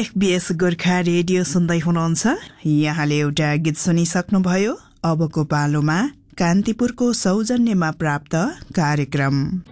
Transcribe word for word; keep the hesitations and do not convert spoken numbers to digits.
FBS Gorkha radio सुन्दै हुनुहुन्छ। यहाँले एउटा गीत सुनिसक्नुभयो। अबको पालोमा कान्तिपुरको सौजन्यमा प्राप्त कार्यक्रम।